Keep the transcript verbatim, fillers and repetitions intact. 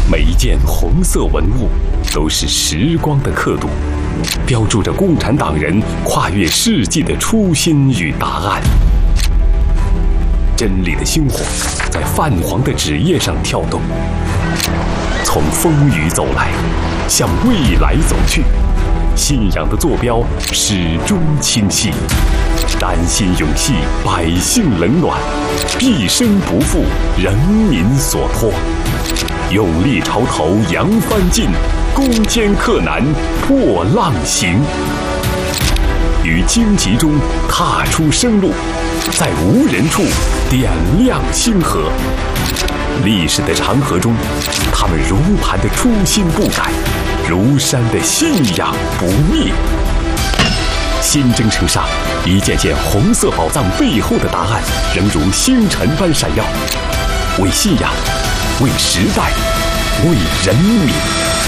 每一件红色文物都是时光的刻度，标注着共产党人跨越世纪的初心与答案。真理的星火在泛黄的纸页上跳动，从风雨走来，向未来走去。信仰的坐标始终清晰，丹心永系百姓冷暖，毕生不负人民所托。勇立潮头扬帆进，攻坚克难破浪行。于荆棘中踏出生路，在无人处点亮星河。历史的长河中，他们如磐的初心不改，如山的信仰不灭。新征程上，一件件红色宝藏背后的答案，仍如星辰般闪耀。为信仰，为时代，为人民。